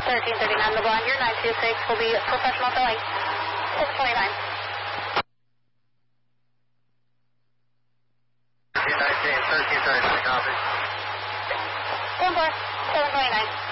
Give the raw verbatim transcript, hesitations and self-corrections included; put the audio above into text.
thirteen thirty-nine LeBron, your nine two six will be professional filling. six twenty-nine. thirteen nineteen, thirteen thirty-nine, copy. one four, seven twenty-nine.